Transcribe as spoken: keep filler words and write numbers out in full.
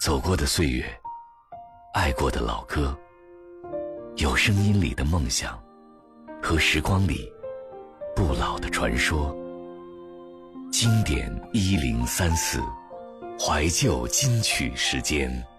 走过的岁月，爱过的老歌，有声音里的梦想，和时光里不老的传说。经典一零三四，怀旧金曲时间。